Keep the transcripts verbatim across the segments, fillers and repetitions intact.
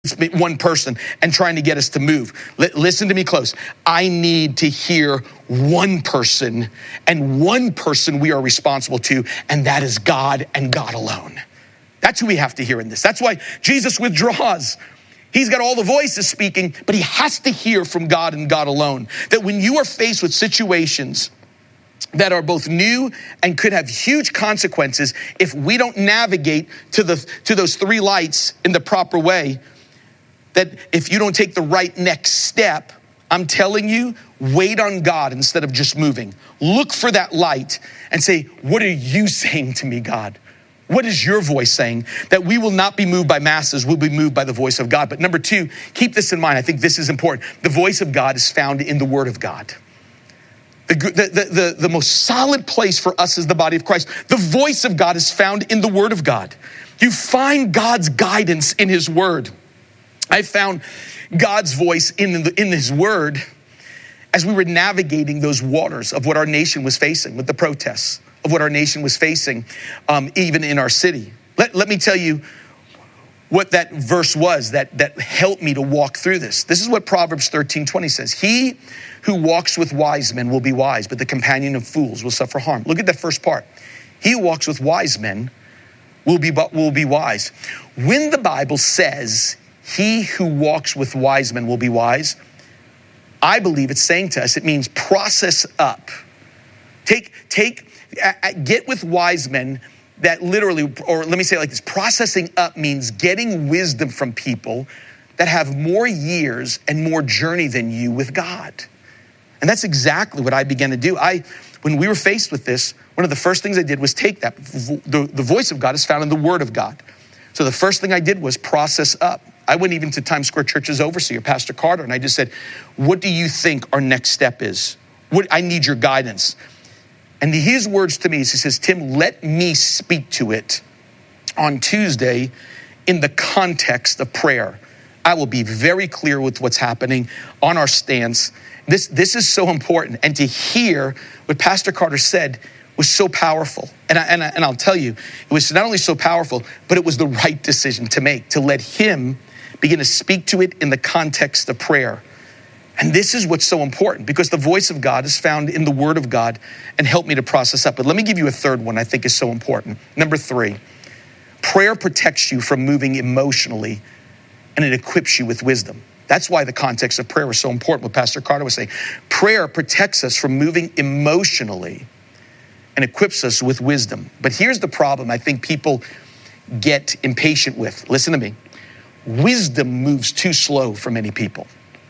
one person and trying to get us to move. L- listen to me close. I need to hear one person, and one person we are responsible to, and that is God and God alone. That's who we have to hear in this. That's why Jesus withdraws. He's got all the voices speaking, but he has to hear from God and God alone. That when you are faced with situations that are both new and could have huge consequences if we don't navigate to the to those three lights in the proper way, that if you don't take the right next step, I'm telling you, wait on God instead of just moving. Look for that light and say, what are you saying to me, God? What is your voice saying? That we will not be moved by masses, we'll be moved by the voice of God. But number two, keep this in mind. I think this is important. The voice of God is found in the Word of God. The, the, the, the, the most solid place for us as the body of Christ, the voice of God is found in the Word of God. You find God's guidance in His Word. I found God's voice in, the, in His Word as we were navigating those waters of what our nation was facing with the protests, of what our nation was facing, um, even in our city. Let, let me tell you what that verse was that, that helped me to walk through this. This is what Proverbs thirteen twenty says. He who walks with wise men will be wise, but the companion of fools will suffer harm. Look at that first part. He who walks with wise men will be, will be wise. When the Bible says he who walks with wise men will be wise, I believe it's saying to us, it means process up. Take, take, uh, get with wise men that literally, or let me say it like this, processing up means getting wisdom from people that have more years and more journey than you with God. And that's exactly what I began to do. I, when we were faced with this, one of the first things I did was take that. The, the voice of God is found in the Word of God. So the first thing I did was process up. I went even to Times Square Church's overseer, Pastor Carter, and I just said, what do you think our next step is? What, I need your guidance. And his words to me, he says, Tim, let me speak to it on Tuesday in the context of prayer. I will be very clear with what's happening on our stance. This, this is so important. And to hear what Pastor Carter said was so powerful. And, I, and, I, and I'll tell you, it was not only so powerful, but it was the right decision to make, to let him begin to speak to it in the context of prayer. And this is what's so important, because the voice of God is found in the Word of God, and help me to process up. But let me give you a third one I think is so important. Number three, prayer protects you from moving emotionally, and it equips you with wisdom. That's why the context of prayer was so important, what Pastor Carter was saying. Prayer protects us from moving emotionally and equips us with wisdom. But here's the problem I think people get impatient with. Listen to me. Wisdom moves too slow for many people.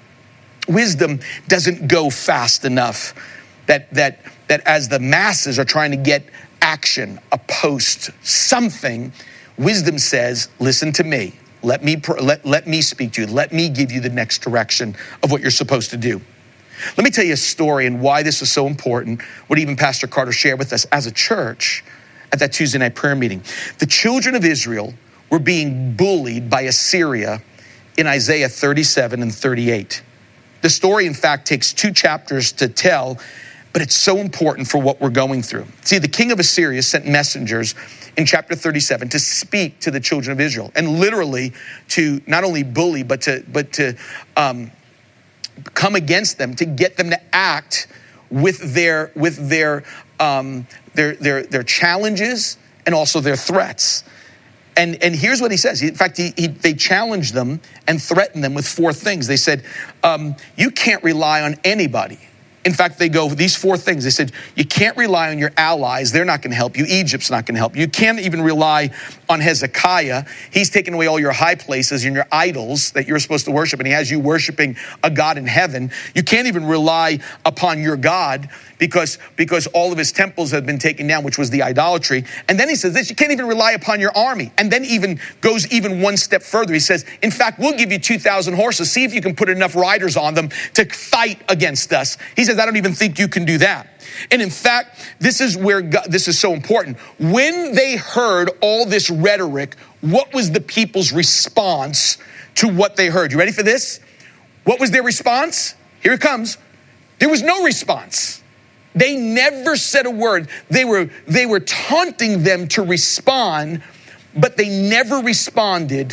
Wisdom doesn't go fast enough that that that as the masses are trying to get action, a post, something, wisdom says, listen to me. Let me let, let me speak to you. Let me give you the next direction of what you're supposed to do. Let me tell you a story and why this is so important, what even Pastor Carter shared with us as a church at that Tuesday night prayer meeting. The children of Israel were being bullied by Assyria in Isaiah thirty-seven and thirty-eight. The story, in fact, takes two chapters to tell, but it's so important for what we're going through. See, the king of Assyria sent messengers in chapter thirty-seven to speak to the children of Israel, and literally to not only bully, but to but to um, come against them, to get them to act with their with their um, their their their challenges and also their threats. And and here's what he says. In fact, he, he, they challenged them and threatened them with four things. They said, um, you can't rely on anybody. In fact, they go, these four things. They said, you can't rely on your allies. They're not going to help you. Egypt's not going to help you. You can't even rely on Hezekiah. He's taken away all your high places and your idols that you're supposed to worship, and he has you worshiping a God in heaven. You can't even rely upon your God because, because all of his temples have been taken down, which was the idolatry. And then he says this, you can't even rely upon your army. And then even goes even one step further. He says, in fact, we'll give you two thousand horses. See if you can put enough riders on them to fight against us. He says, I don't even think you can do that. And in fact, this is where God, this is so important. When they heard all this rhetoric, what was the people's response to what they heard? You ready for this? What was their response? Here it comes. There was no response. They never said a word. They were, they were taunting them to respond, but they never responded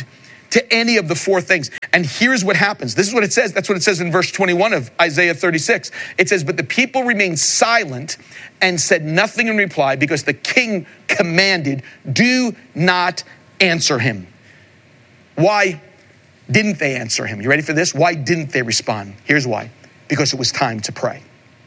to any of the four things. And here's what happens. This is what it says. That's what it says in verse twenty-one of Isaiah thirty-six. It says, but the people remained silent and said nothing in reply because the king commanded, do not answer him. Why didn't they answer him? You ready for this? Why didn't they respond? Here's why. Because it was time to pray.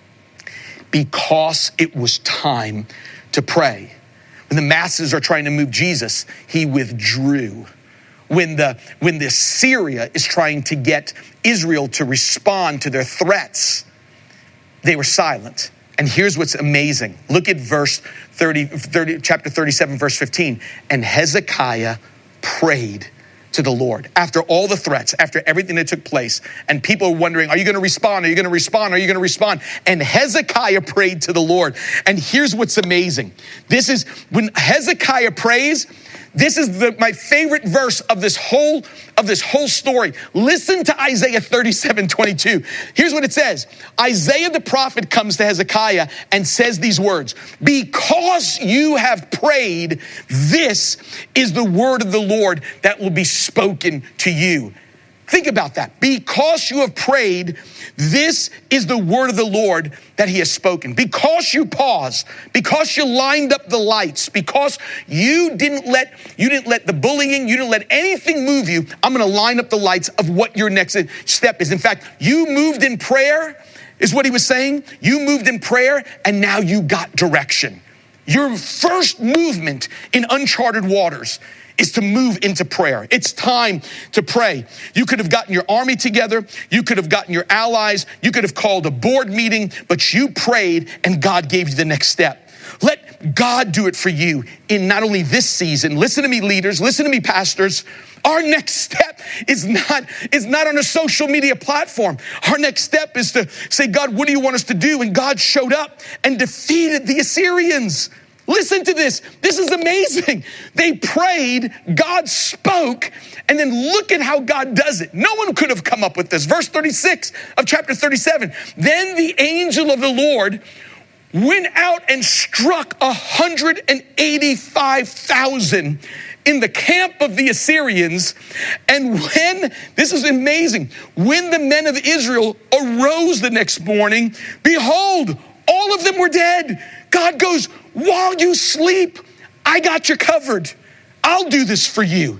Because it was time to pray. When the masses are trying to move Jesus, he withdrew. When the when the Syria is trying to get Israel to respond to their threats, they were silent. And here's what's amazing. Look at verse thirty, thirty, chapter thirty-seven, verse fifteen. And Hezekiah prayed to the Lord after all the threats, after everything that took place. And people were wondering, are you going to respond? Are you going to respond? Are you going to respond? And Hezekiah prayed to the Lord. And here's what's amazing. This is when Hezekiah prays. This is the, my favorite verse of this whole of this whole story. Listen to Isaiah thirty-seven twenty-two. Here's what it says. Isaiah the prophet comes to Hezekiah and says these words. Because you have prayed, this is the word of the Lord that will be spoken to you. Think about that. Because you have prayed, this is the word of the Lord that he has spoken. Because you paused, because you lined up the lights, because you didn't let you didn't let the bullying, you didn't let anything move you, I'm going to line up the lights of what your next step is. In fact, you moved in prayer, is what he was saying. You moved in prayer, and now you got direction. Your first movement in uncharted waters is to move into prayer. It's time to pray. You could have gotten your army together. You could have gotten your allies. You could have called a board meeting, but you prayed and God gave you the next step. Let God do it for you in not only this season. Listen to me, leaders. Listen to me, pastors. Our next step is not, is not on a social media platform. Our next step is to say, God, what do you want us to do? And God showed up and defeated the Assyrians. Listen to this. This is amazing. They prayed, God spoke, and then look at how God does it. No one could have come up with this. Verse thirty-six of chapter thirty-seven. Then the angel of the Lord went out and struck one hundred eighty-five thousand in the camp of the Assyrians. And when, this is amazing, when the men of Israel arose the next morning, behold, all of them were dead. God goes, while you sleep, I got you covered. I'll do this for you.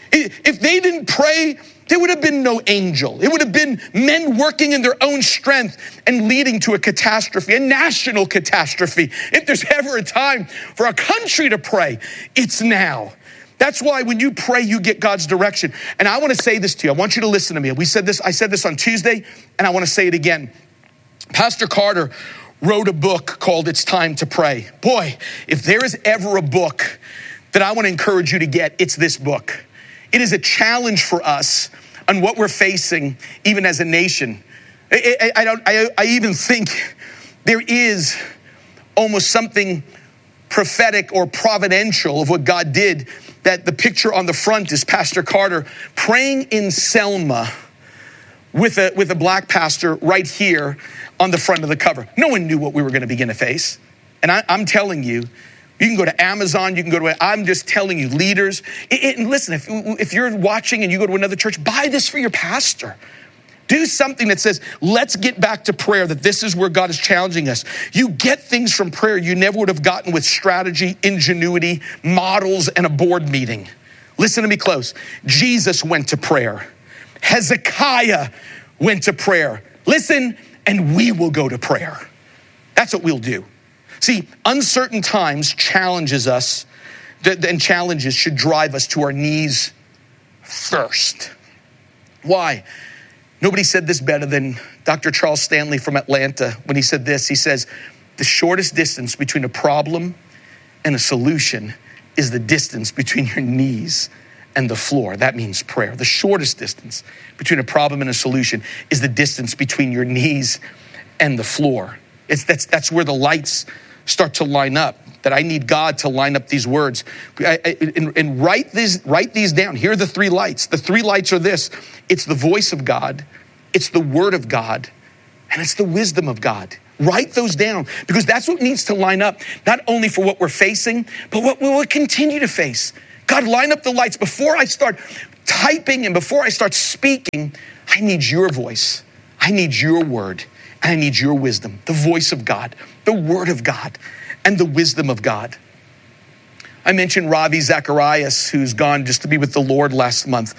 If they didn't pray, there would have been no angel. It would have been men working in their own strength and leading to a catastrophe, a national catastrophe. If there's ever a time for a country to pray, it's now. That's why when you pray, you get God's direction. And I want to say this to you. I want you to listen to me. We said this, I said this on Tuesday, and I want to say it again. Pastor Carter wrote a book called It's Time to Pray. Boy, if there is ever a book that I want to encourage you to get, it's this book. It is a challenge for us on what we're facing, even as a nation. I, I, I, don't, I, I even think there is almost something prophetic or providential of what God did, that the picture on the front is Pastor Carter praying in Selma with a, with a black pastor right here on the front of the cover. No one knew what we were going to begin to face. And I, I'm telling you, you can go to Amazon, you can go to, I'm just telling you, leaders. It, it, and listen, if, if you're watching and you go to another church, buy this for your pastor. Do something that says, let's get back to prayer, that this is where God is challenging us. You get things from prayer you never would have gotten with strategy, ingenuity, models, and a board meeting. Listen to me close. Jesus went to prayer. Hezekiah went to prayer. Listen, and we will go to prayer. That's what we'll do. See, uncertain times challenges us, and challenges should drive us to our knees first. Why? Nobody said this better than Doctor Charles Stanley from Atlanta when he said this. He says, the shortest distance between a problem and a solution is the distance between your knees and the floor. That means prayer. The shortest distance between a problem and a solution is the distance between your knees and the floor. It's that's that's where the lights start to line up. That I need God to line up these words. I, I, and, and write these write these down. Here are the three lights. The three lights are this. It's the voice of God, it's the word of God, and it's the wisdom of God. Write those down, because that's what needs to line up, not only for what we're facing, but what we will continue to face. God, line up the lights. Before I start typing and before I start speaking, I need your voice. I need your word. And I need your wisdom, the voice of God, the word of God, and the wisdom of God. I mentioned Ravi Zacharias, who's gone just to be with the Lord last month.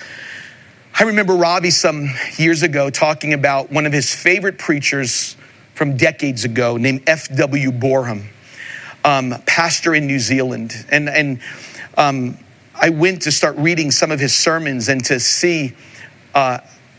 I remember Ravi some years ago talking about one of his favorite preachers from decades ago named F W Boreham, um, pastor in New Zealand. And, and um, I went to start reading some of his sermons and to see uh,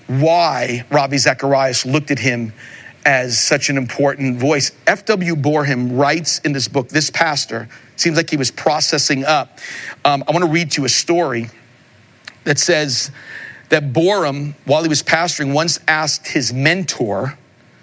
why Ravi Zacharias looked at him as such an important voice. F W Boreham writes in this book, this pastor, seems like he was processing up. Um, I want to read to you a story that says that Boreham, while he was pastoring, once asked his mentor,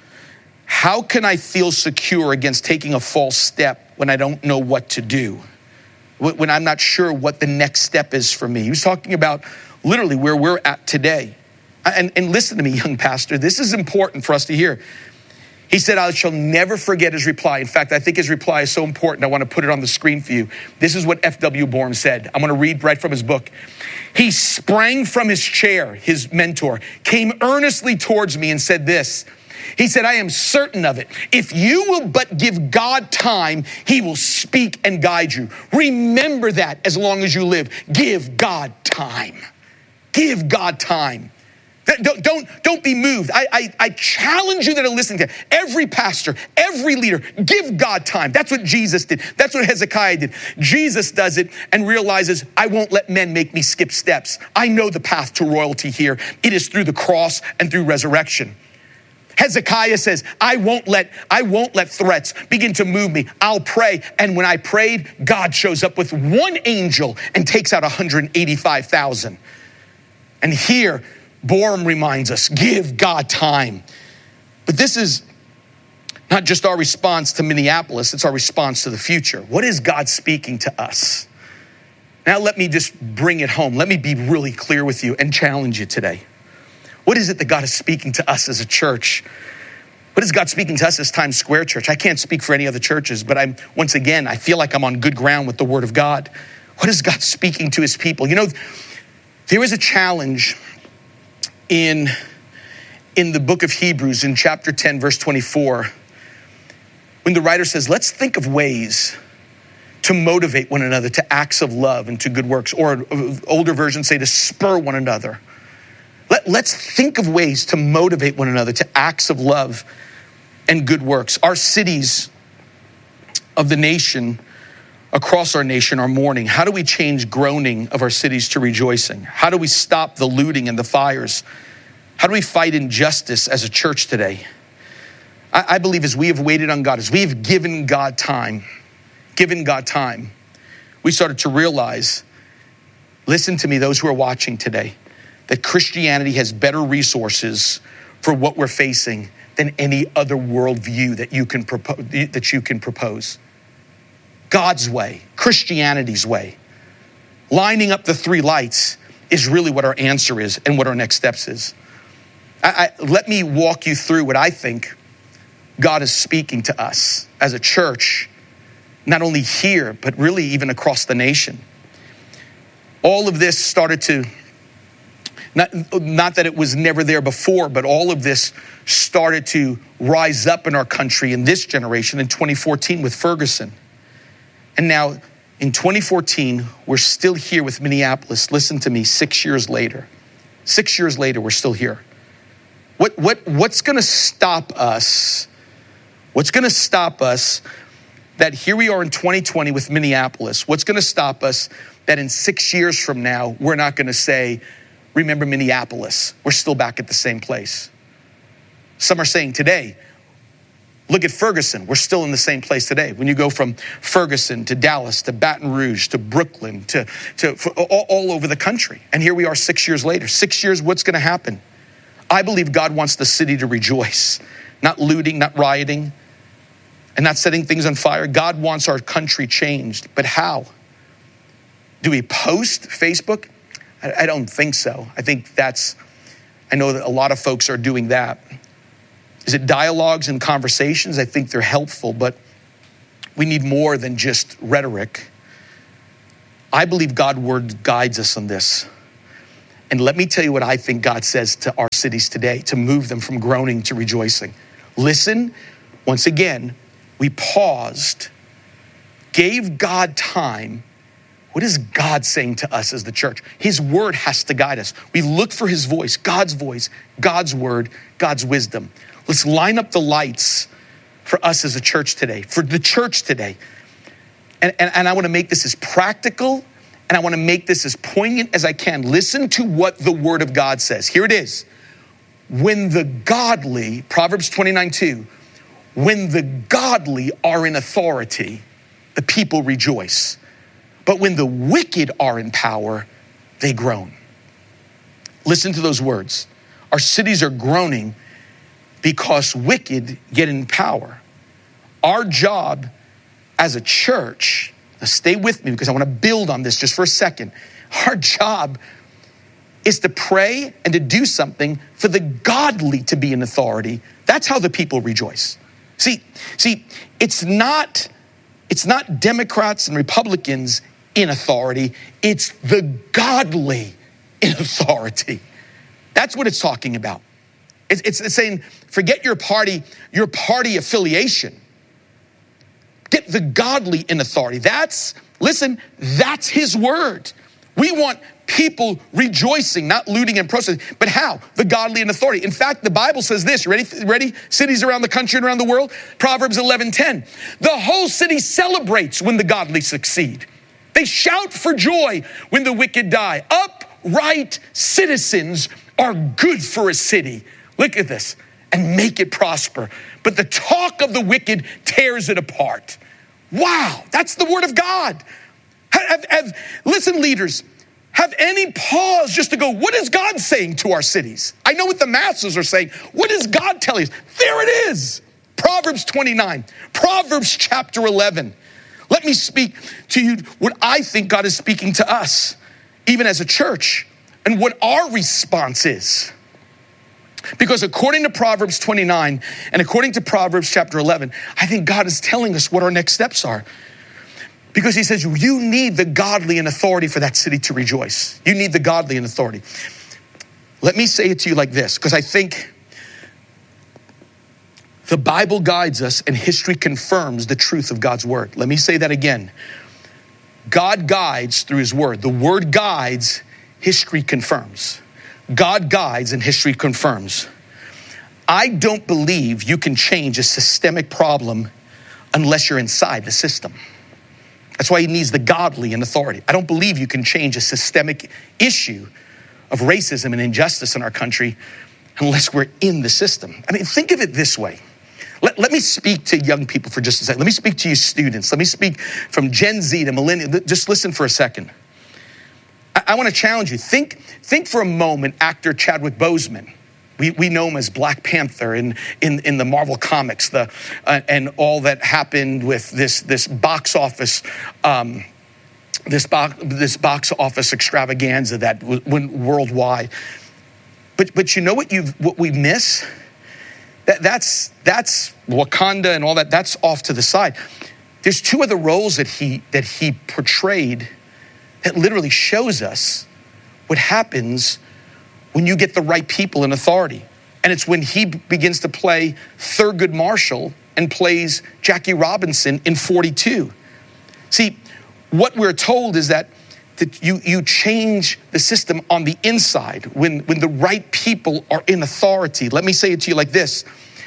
how can I feel secure against taking a false step when I don't know what to do? When I'm not sure what the next step is for me? He was talking about literally where we're at today. And, and listen to me, young pastor, this is important for us to hear. He said, I shall never forget his reply. In fact, I think his reply is so important, I want to put it on the screen for you. This is what F W Boreham said. I'm going to read right from his book. He sprang from his chair, his mentor, came earnestly towards me and said this. He said, I am certain of it. If you will but give God time, he will speak and guide you. Remember that as long as you live. Give God time. Give God time. Don't, don't, don't be moved. I, I, I challenge you that are listening to every pastor, every leader, give God time. That's what Jesus did. That's what Hezekiah did. Jesus does it and realizes, I won't let men make me skip steps. I know the path to royalty here. It is through the cross and through resurrection. Hezekiah says, I won't let, I won't let threats begin to move me. I'll pray. And when I prayed, God shows up with one angel and takes out one hundred eighty-five thousand. And here, Boreham reminds us, give God time. But this is not just our response to Minneapolis, it's our response to the future. What is God speaking to us? Now let me just bring it home. Let me be really clear with you and challenge you today. What is it that God is speaking to us as a church? What is God speaking to us as Times Square Church? I can't speak for any other churches, but I'm once again, I feel like I'm on good ground with the word of God. What is God speaking to his people? You know, there is a challenge in, in the book of Hebrews in chapter ten, verse twenty-four, when the writer says, let's think of ways to motivate one another to acts of love and to good works, or older versions say to spur one another. Let, let's think of ways to motivate one another to acts of love and good works. Our cities of the nation, across our nation, are mourning. How do we change groaning of our cities to rejoicing? How do we stop the looting and the fires? How do we fight injustice as a church today? I, I believe as we have waited on God, as we have given God time, given God time, we started to realize, listen to me, those who are watching today, that Christianity has better resources for what we're facing than any other worldview that you can propose, that you can propose. God's way, Christianity's way, lining up the three lights is really what our answer is and what our next steps is. I, I, let me walk you through what I think God is speaking to us as a church, not only here, but really even across the nation. All of this started to, not, not that it was never there before, but all of this started to rise up in our country in this generation in twenty fourteen with Ferguson. And now in twenty fourteen, we're still here with Minneapolis. Listen to me, six years later. Six years later, we're still here. What, what, what's gonna stop us? What's gonna stop us that here we are in twenty twenty with Minneapolis? What's gonna stop us that in six years from now, we're not gonna say, remember Minneapolis, we're still back at the same place? Some are saying today, look at Ferguson, we're still in the same place today. When you go from Ferguson to Dallas to Baton Rouge to Brooklyn to, to all, all over the country. And here we are six years later. Six years, what's gonna happen? I believe God wants the city to rejoice, not looting, not rioting, and not setting things on fire. God wants our country changed, but how? Do we post Facebook? I, I don't think so. I think that's, I know that a lot of folks are doing that. Is it dialogues and conversations? I think they're helpful, but we need more than just rhetoric. I believe God's word guides us on this. And let me tell you what I think God says to our cities today to move them from groaning to rejoicing. Listen, once again, we paused, gave God time. What is God saying to us as the church? His word has to guide us. We look for his voice, God's voice, God's word, God's wisdom. Let's line up the lights for us as a church today, for the church today. And, and, and I want to make this as practical, and I want to make this as poignant as I can. Listen to what the word of God says. Here it is. When the godly, Proverbs twenty-nine two, when the godly are in authority, the people rejoice. But when the wicked are in power, they groan. Listen to those words. Our cities are groaning because wicked get in power. Our job as a church, now stay with me because I want to build on this just for a second. Our job is to pray and to do something for the godly to be in authority. That's how the people rejoice. See, see, it's not, it's not Democrats and Republicans in authority. It's the godly in authority. That's what it's talking about. It's, it's, it's saying, forget your party, your party affiliation. Get the godly in authority. That's, listen, that's his word. We want people rejoicing, not looting and protesting. But how? The godly in authority. In fact, the Bible says this. You ready? Ready? Cities around the country and around the world. Proverbs eleven ten. The whole city celebrates when the godly succeed. They shout for joy when the wicked die. Upright citizens are good for a city. Look at this. And make it prosper. But the talk of the wicked tears it apart. Wow, that's the word of God. Have, have, listen, leaders, have any pause just to go, what is God saying to our cities? I know what the masses are saying. What is God telling us? There it is. Proverbs twenty-nine, Proverbs chapter eleven. Let me speak to you what I think God is speaking to us, even as a church, and what our response is. Because according to Proverbs twenty-nine and according to Proverbs chapter eleven, I think God is telling us what our next steps are. Because he says, you need the godly in authority for that city to rejoice. You need the godly in authority. Let me say it to you like this, because I think the Bible guides us and history confirms the truth of God's word. Let me say that again. God guides through his word. The word guides, history confirms. God guides and history confirms. I don't believe you can change a systemic problem unless you're inside the system. That's why he needs the godly in authority. I don't believe you can change a systemic issue of racism and injustice in our country unless we're in the system. I mean, think of it this way. Let, let me speak to young people for just a second. Let me speak to you students. Let me speak from Gen Z to millennial. Just listen for a second. I, I want to challenge you. Think, think for a moment, actor Chadwick Boseman. We, we know him as Black Panther in, in, in the Marvel comics, the, uh, and all that happened with this, this box office, um, this, box, this box office extravaganza that went worldwide. But, but you know what you what we miss? That, that's, that's Wakanda and all that. That's off to the side. There's two other roles that he that he portrayed that literally shows us what happens when you get the right people in authority. And it's when he begins to play Thurgood Marshall and plays Jackie Robinson in forty-two. See, what we're told is that, that you, you change the system on the inside when, when the right people are in authority. Let me say it to you like this.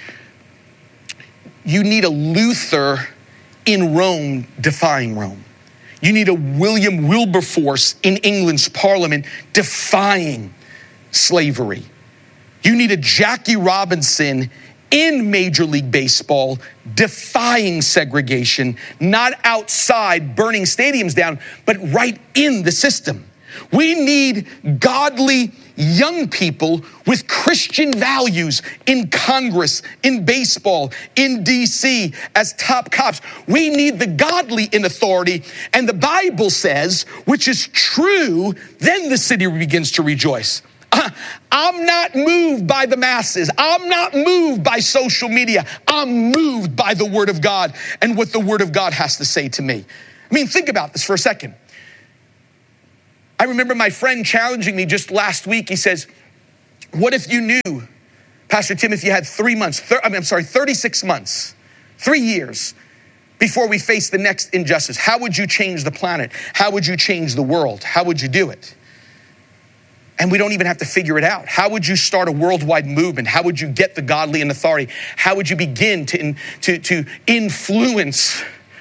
You need a Luther in Rome defying Rome. You need a William Wilberforce in England's parliament defying slavery. You need a Jackie Robinson in Major League Baseball defying segregation, not outside burning stadiums down, but right in the system. We need godly young people with Christian values in Congress, in baseball, in D C as top cops. We need the godly in authority. And the Bible says, which is true, then the city begins to rejoice. I'm not moved by the masses. I'm not moved by social media. I'm moved by the word of God and what the word of God has to say to me. I mean, think about this for a second. I remember my friend challenging me just last week. He says, what if you knew, Pastor Tim, if you had three months, thir- I mean, I'm sorry, thirty-six months, three years before we face the next injustice, how would you change the planet? How would you change the world? How would you do it? And we don't even have to figure it out. How would you start a worldwide movement? How would you get the godly in authority? How would you begin to, in, to, to influence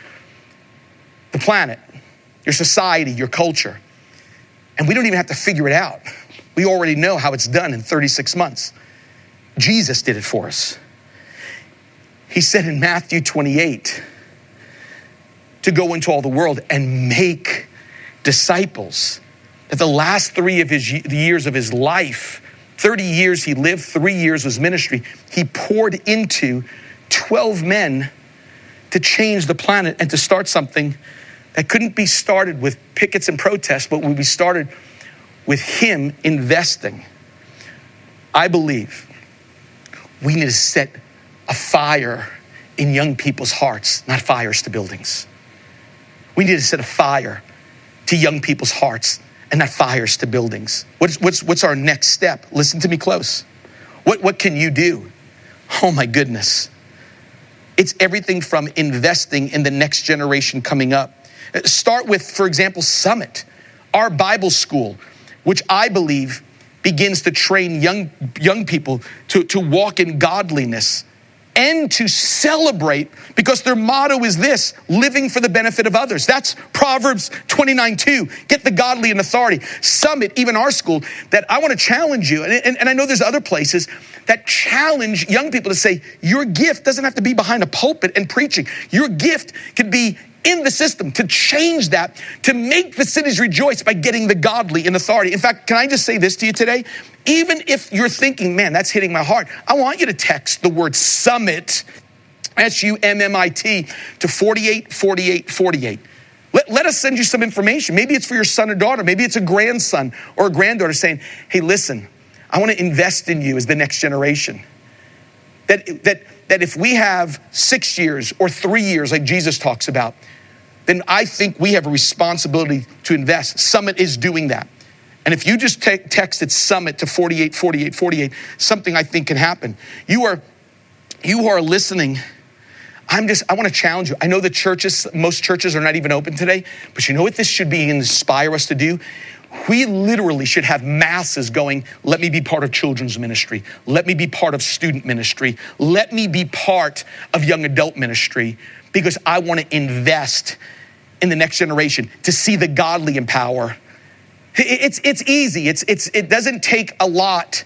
the planet, your society, your culture? And we don't even have to figure it out. We already know how it's done in thirty-six months. Jesus did it for us. He said in Matthew twenty-eight to go into all the world and make disciples. That the last three of his the years of his life, thirty years he lived, three years was ministry, he poured into twelve men to change the planet and to start something that couldn't be started with pickets and protests, but would be started with him investing. I believe we need to set a fire in young people's hearts, not fires to buildings. We need to set a fire to young people's hearts and not fires to buildings. What's, what's, what's our next step? Listen to me close. What, what can you do? Oh my goodness. It's everything from investing in the next generation coming up. Start with, for example, Summit, our Bible school, which I believe begins to train young, young people to, to walk in godliness and to celebrate, because their motto is this: living for the benefit of others. That's Proverbs twenty-nine two. Get the godly in authority. Summit, even our school, that I want to challenge you. And, and, and I know there's other places that challenge young people to say, your gift doesn't have to be behind a pulpit and preaching. Your gift can be in the system, to change that, to make the cities rejoice by getting the godly in authority. In fact, can I just say this to you today? Even if you're thinking, man, that's hitting my heart, I want you to text the word Summit, S U M M I T, to forty-eight forty-eight forty-eight. Let, let us send you some information. Maybe it's for your son or daughter. Maybe it's a grandson or a granddaughter saying, hey, listen, I want to invest in you as the next generation. That, that, that if we have six years or three years, like Jesus talks about, then I think we have a responsibility to invest. Summit is doing that. And if you just te- texted Summit to forty-eight forty-eight forty-eight, something I think can happen. You are, you are listening. I'm just, I want to challenge you. I know the churches, most churches are not even open today, but you know what this should be and inspire us to do? We literally should have masses going, let me be part of children's ministry. Let me be part of student ministry. Let me be part of young adult ministry, because I want to invest in the next generation to see the godly in power. It's, it's easy. It's, it's, it doesn't take a lot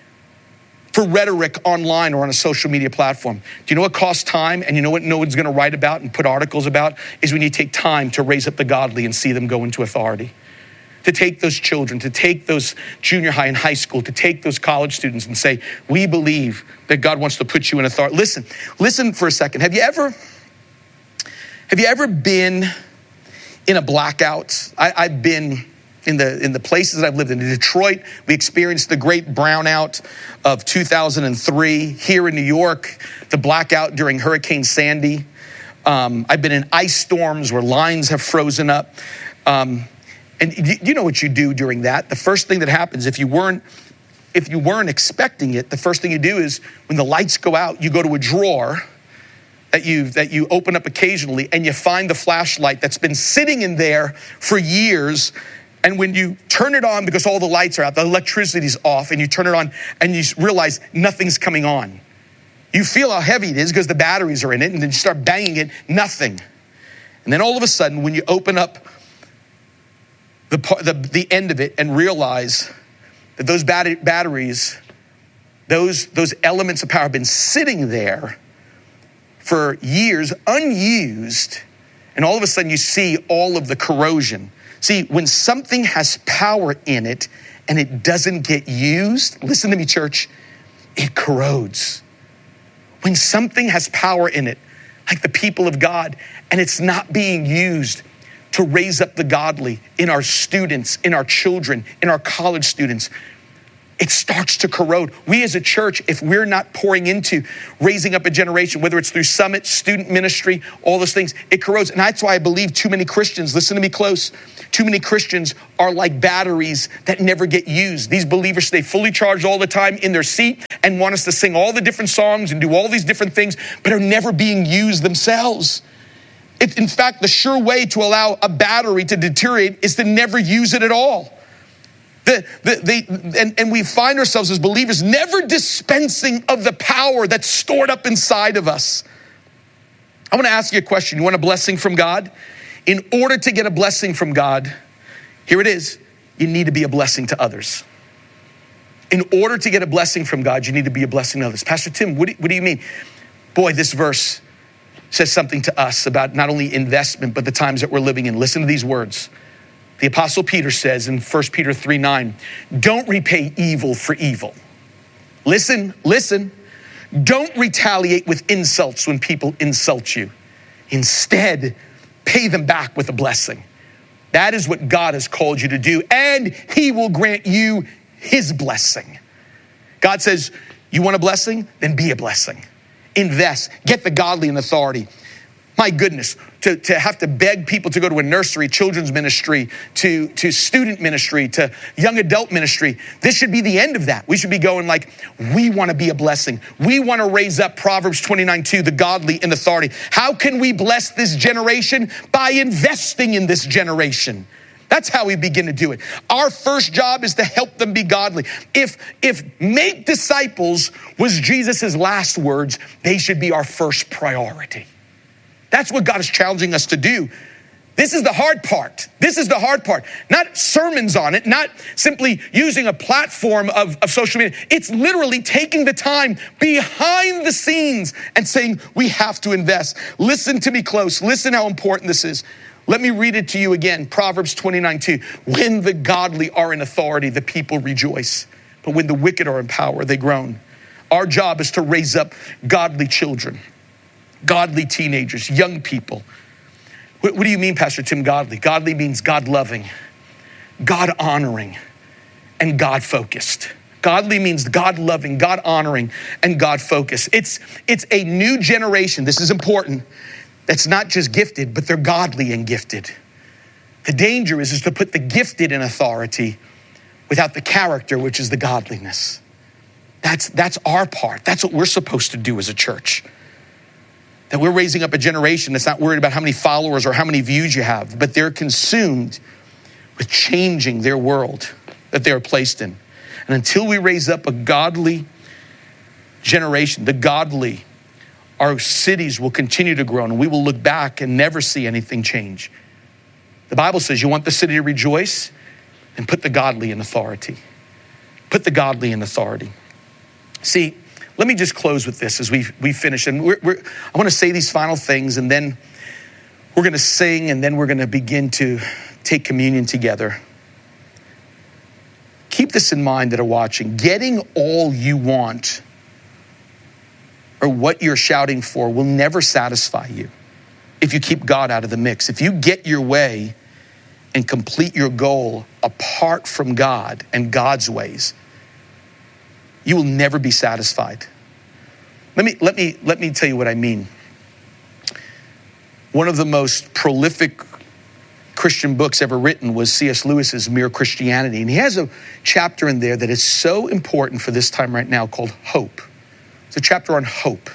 for rhetoric online or on a social media platform. Do you know what costs time? And you know what no one's going to write about and put articles about? Is when you take time to raise up the godly and see them go into authority. To take those children, to take those junior high and high school, to take those college students and say, we believe that God wants to put you in authority. Listen, listen for a second. Have you ever, have you ever been in a blackout? I, I've been in the in the places that I've lived in. In Detroit, we experienced the great brownout of two thousand three. Here in New York, the blackout during Hurricane Sandy. Um, I've been in ice storms where lines have frozen up. Um, And you know what you do during that. The first thing that happens, if you weren't, if you weren't expecting it, the first thing you do is when the lights go out, you go to a drawer that you that you open up occasionally, and you find the flashlight that's been sitting in there for years. And when you turn it on, because all the lights are out, the electricity's off, and you turn it on and you realize nothing's coming on. You feel how heavy it is because the batteries are in it, and then you start banging it, nothing. And then all of a sudden, when you open up The, the the end of it and realize that those bat- batteries, those those elements of power have been sitting there for years, unused, and all of a sudden you see all of the corrosion. See, when something has power in it and it doesn't get used, listen to me, church, it corrodes. When something has power in it, like the people of God, and it's not being used to raise up the godly in our students, in our children, in our college students, it starts to corrode. We as a church, if we're not pouring into raising up a generation, whether it's through Summit, student ministry, all those things, it corrodes. And that's why I believe too many Christians, listen to me close, too many Christians are like batteries that never get used. These believers stay fully charged all the time in their seat and want us to sing all the different songs and do all these different things, but are never being used themselves. It, in fact, the sure way to allow a battery to deteriorate is to never use it at all. The, the, the, and, and we find ourselves as believers never dispensing of the power that's stored up inside of us. I want to ask you a question. You want a blessing from God? In order to get a blessing from God, here it is, you need to be a blessing to others. In order to get a blessing from God, you need to be a blessing to others. Pastor Tim, what do, what do you mean? Boy, this verse says something to us about not only investment, but the times that we're living in. Listen to these words. The Apostle Peter says in First Peter three nine, don't repay evil for evil. Listen, listen. Don't retaliate with insults when people insult you. Instead, pay them back with a blessing. That is what God has called you to do, and he will grant you his blessing. God says, you want a blessing? Then be a blessing. Invest. Get the godly in authority. My goodness, to, to have to beg people to go to a nursery, children's ministry, to, to student ministry, to young adult ministry. This should be the end of that. We should be going like, we want to be a blessing. We want to raise up Proverbs twenty-nine two, the godly in authority. How can we bless this generation? By investing in this generation. That's how we begin to do it. Our first job is to help them be godly. If, if make disciples was Jesus's last words, they should be our first priority. That's what God is challenging us to do. This is the hard part. This is the hard part. Not sermons on it, not simply using a platform of, of social media. It's literally taking the time behind the scenes and saying, we have to invest. Listen to me close. Listen how important this is. Let me read it to you again. Proverbs twenty-nine two. When the godly are in authority, the people rejoice. But when the wicked are in power, they groan. Our job is to raise up godly children. Godly teenagers, young people. What, what do you mean, Pastor Tim, godly? Godly means God-loving, God-honoring, and God-focused. Godly means God-loving, God-honoring, and God-focused. It's, it's a new generation, this is important, that's not just gifted, but they're godly and gifted. The danger is, is to put the gifted in authority without the character, which is the godliness. That's, that's our part. That's what we're supposed to do as a church. That we're raising up a generation that's not worried about how many followers or how many views you have, but they're consumed with changing their world that they are placed in. And until we raise up a godly generation, the godly, our cities will continue to grow and we will look back and never see anything change. The Bible says you want the city to rejoice, and put the godly in authority. Put the godly in authority. See, let me just close with this as we we finish. And we're, we're, I want to say these final things, and then we're going to sing, and then we're going to begin to take communion together. Keep this in mind that are watching. Getting all you want or what you're shouting for will never satisfy you if you keep God out of the mix. If you get your way and complete your goal apart from God and God's ways, you will never be satisfied. Let me, let me, let me tell you what I mean. One of the most prolific Christian books ever written was C S Lewis's Mere Christianity. And he has a chapter in there that is so important for this time right now called Hope. It's a chapter on hope.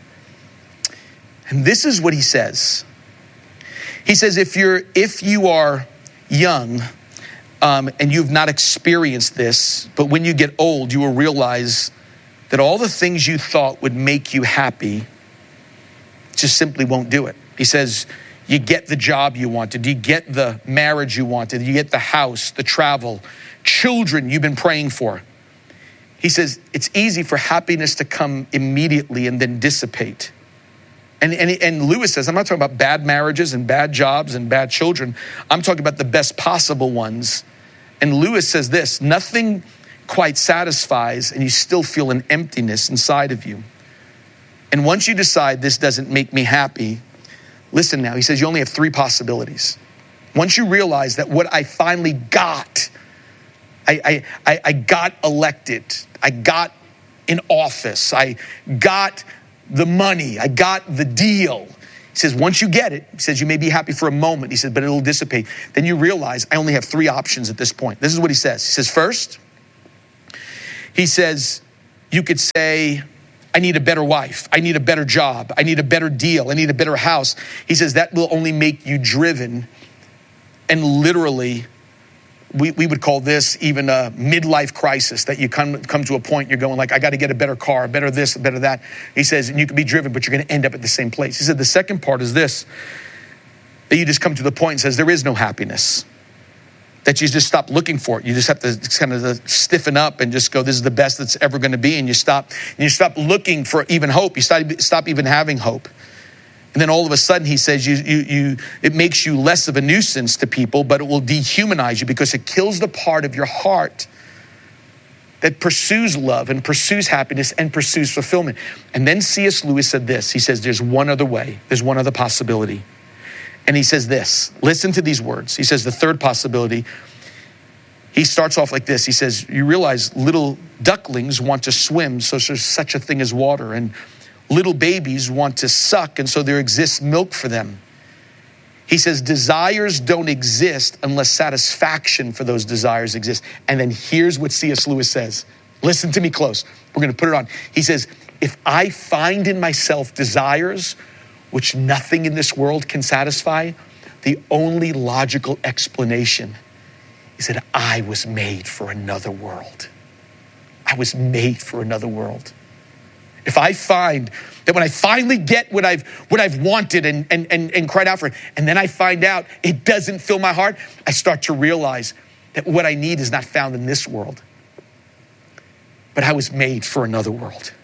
And this is what he says. He says, if you're, if you are young, Um, and you've not experienced this, but when you get old, you will realize that all the things you thought would make you happy just simply won't do it. He says, you get the job you wanted, you get the marriage you wanted, you get the house, the travel, children you've been praying for. He says, it's easy for happiness to come immediately and then dissipate. And, and, and Lewis says, I'm not talking about bad marriages and bad jobs and bad children. I'm talking about the best possible ones. And Lewis says this, nothing quite satisfies and you still feel an emptiness inside of you. And once you decide this doesn't make me happy, listen now, he says you only have three possibilities. Once you realize that what I finally got I, I, I got elected. I got in office. I got the money. I got the deal. He says, once you get it, he says, you may be happy for a moment. He says, but it'll dissipate. Then you realize I only have three options at this point. This is what he says. He says, first, he says, you could say, I need a better wife. I need a better job. I need a better deal. I need a better house. He says that will only make you driven. And literally, we, we would call this even a midlife crisis, that you come, come to a point you're going like, I got to get a better car, better this, better that. He says, and you can be driven, but you're going to end up at the same place. He said the second part is this, that you just come to the point and says there is no happiness. That you just stop looking for it. You just have to kind of stiffen up and just go, this is the best that's ever going to be. And you stop, and you stop looking for even hope. You stop, stop even having hope. And then all of a sudden he says, you, you, you, it makes you less of a nuisance to people, but it will dehumanize you because it kills the part of your heart that pursues love and pursues happiness and pursues fulfillment. And then C S Lewis said this. He says, there's one other way. There's one other possibility. And he says this, listen to these words. He says the third possibility, he starts off like this. He says, you realize little ducklings want to swim, so there's such a thing as water. And little babies want to suck, and so there exists milk for them. He says, desires don't exist unless satisfaction for those desires exists. And then here's what C S Lewis says. Listen to me close. We're going to put it on. He says, if I find in myself desires which nothing in this world can satisfy, the only logical explanation is that I was made for another world. I was made for another world. If I find that when I finally get what I've what I've wanted and, and, and, and cried out for it, and then I find out it doesn't fill my heart, I start to realize that what I need is not found in this world, but I was made for another world.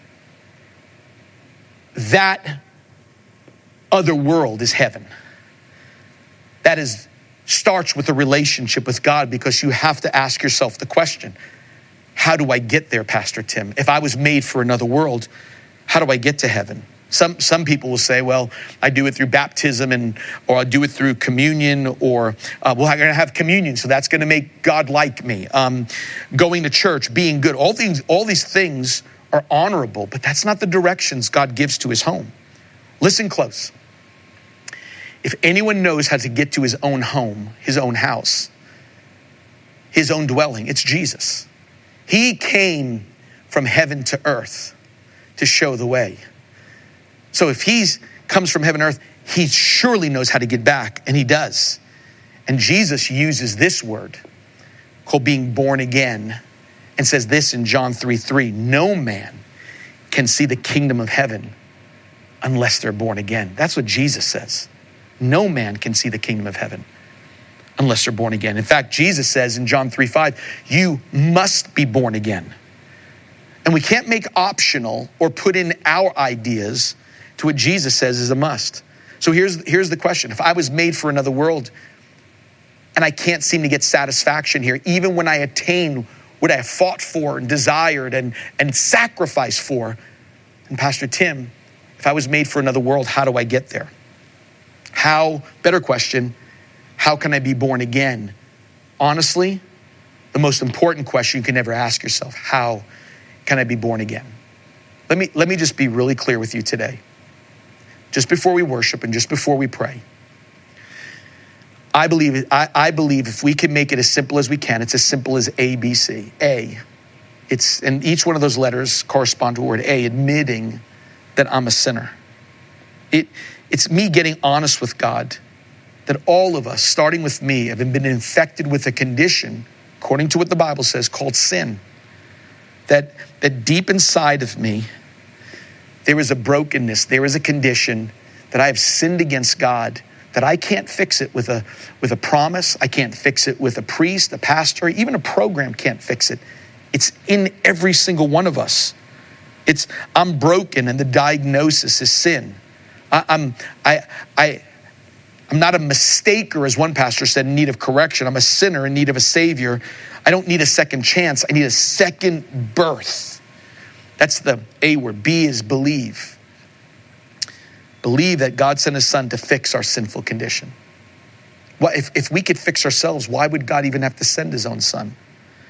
That other world is heaven. That is starts with a relationship with God, because you have to ask yourself the question, how do I get there, Pastor Tim? If I was made for another world, how do I get to heaven? Some some people will say, well, I do it through baptism, and or I do it through communion, or uh, well, I'm going to have communion, so that's going to make God like me. Um, going to church, being good, all things, all these things are honorable, but that's not the directions God gives to his home. Listen close. If anyone knows how to get to his own home, his own house, his own dwelling, it's Jesus. He came from heaven to earth to show the way. So if he comes from heaven to earth, he surely knows how to get back, and he does. And Jesus uses this word called being born again and says this in John three three, no man can see the kingdom of heaven unless they're born again. That's what Jesus says. No man can see the kingdom of heaven unless they're born again. In fact, Jesus says in John three five, you must be born again. And we can't make optional or put in our ideas to what Jesus says is a must. So here's, here's the question. If I was made for another world and I can't seem to get satisfaction here, even when I attain what I have fought for and desired and, and sacrificed for, and Pastor Tim, if I was made for another world, how do I get there? How, better question, how can I be born again? Honestly, the most important question you can ever ask yourself, how can I be born again? Let me, let me just be really clear with you today. Just before we worship and just before we pray, I believe, I, I believe if we can make it as simple as we can, it's as simple as A, B, C. A, it's, and each one of those letters correspond to a word. A, admitting that I'm a sinner. It, it's me getting honest with God that all of us, starting with me, have been infected with a condition, according to what the Bible says, called sin. That, that deep inside of me, there is a brokenness, there is a condition that I have sinned against God, that I can't fix it with a, with a promise. I can't fix it with a priest, a pastor, even a program can't fix it. It's in every single one of us. It's, I'm broken, and the diagnosis is sin. I, I'm, I, I, I'm not a mistaker, as one pastor said, in need of correction. I'm a sinner in need of a savior. I don't need a second chance. I need a second birth. That's the A word. B is believe. Believe that God sent his son to fix our sinful condition. Well, if, if we could fix ourselves, why would God even have to send his own son?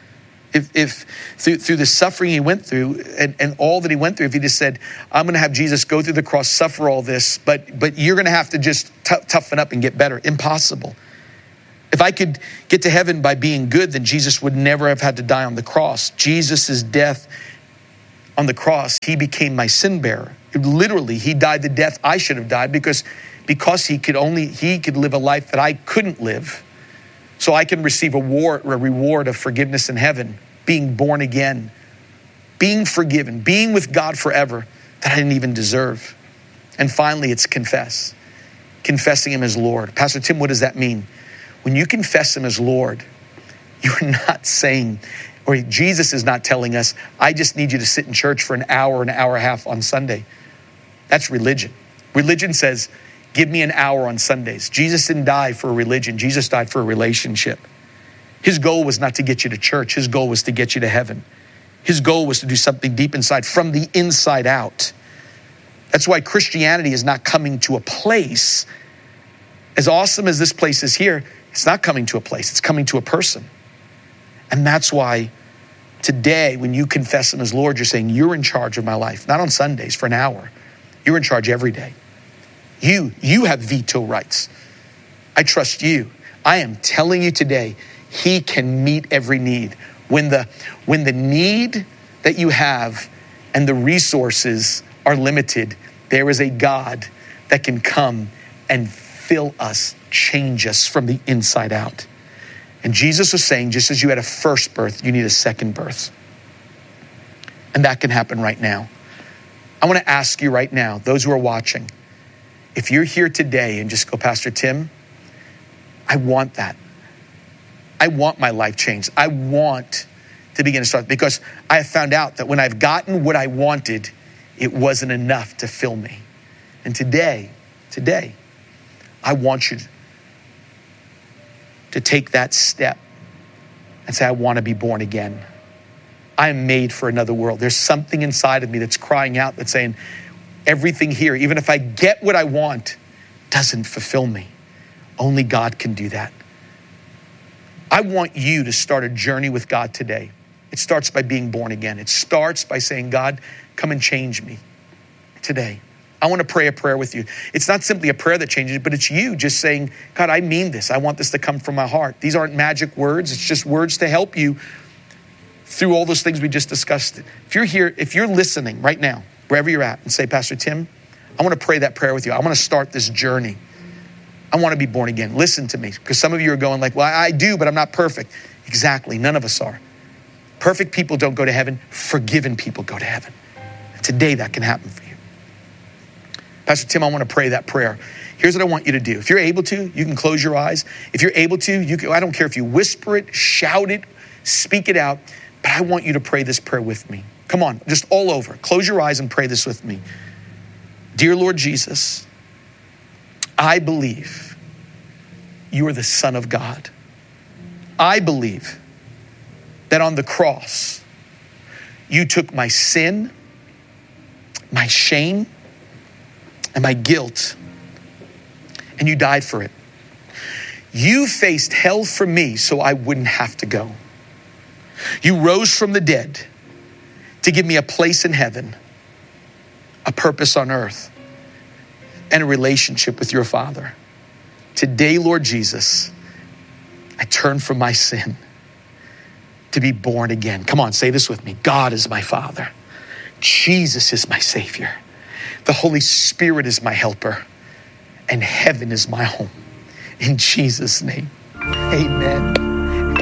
If, if through, through the suffering he went through and, and all that he went through, if he just said, I'm going to have Jesus go through the cross, suffer all this, but but you're going to have to just t- toughen up and get better. Impossible. If I could get to heaven by being good, then Jesus would never have had to die on the cross. Jesus' death on the cross, he became my sin bearer. Literally, he died the death I should have died because, because he could only, he could live a life that I couldn't live. So I can receive a, war, a reward of forgiveness in heaven, being born again, being forgiven, being with God forever that I didn't even deserve. And finally, it's confess. Confessing him as Lord. Pastor Tim, what does that mean? When you confess him as Lord, you're not saying, or Jesus is not telling us, I just need you to sit in church for an hour, an hour and a half on Sunday. That's religion. Religion says, give me an hour on Sundays. Jesus didn't die for a religion. Jesus died for a relationship. His goal was not to get you to church. His goal was to get you to heaven. His goal was to do something deep inside, from the inside out. That's why Christianity is not coming to a place. As awesome as this place is here, it's not coming to a place. It's coming to a person. And that's why today, when you confess him as Lord, you're saying, you're in charge of my life. Not on Sundays for an hour. You're in charge every day. You, you have veto rights. I trust you. I am telling you today, he can meet every need. When the, when the need that you have and the resources are limited, there is a God that can come and fill us, change us from the inside out. And Jesus was saying, just as you had a first birth, you need a second birth. And that can happen right now. I want to ask you right now, those who are watching, if you're here today and just go, Pastor Tim, I want that. I want my life changed. I want to begin to start, because I have found out that when I've gotten what I wanted, it wasn't enough to fill me. And today, today, I want you to take that step and say, I want to be born again. I am made for another world. There's something inside of me that's crying out, that's saying, everything here, even if I get what I want, doesn't fulfill me. Only God can do that. I want you to start a journey with God today. It starts by being born again. It starts by saying, God, come and change me today. I want to pray a prayer with you. It's not simply a prayer that changes, but it's you just saying, God, I mean this. I want this to come from my heart. These aren't magic words. It's just words to help you through all those things we just discussed. If you're here, if you're listening right now, wherever you're at, and say, Pastor Tim, I want to pray that prayer with you. I want to start this journey. I want to be born again. Listen to me, because some of you are going like, well, I do, but I'm not perfect. Exactly. None of us are. Perfect people don't go to heaven. Forgiven people go to heaven. And today that can happen for you. Pastor Tim, I want to pray that prayer. Here's what I want you to do. If you're able to, you can close your eyes. If you're able to, you can, I don't care if you whisper it, shout it, speak it out, but I want you to pray this prayer with me. Come on, just all over. Close your eyes and pray this with me. Dear Lord Jesus, I believe you are the Son of God. I believe that on the cross, you took my sin, my shame, and my guilt, and you died for it. You faced hell for me so I wouldn't have to go. You rose from the dead to give me a place in heaven, a purpose on earth, and a relationship with your Father. Today, Lord Jesus, I turn from my sin to be born again. Come on, say this with me. God is my Father. Jesus is my Savior. The Holy Spirit is my helper. And heaven is my home. In Jesus' name, amen.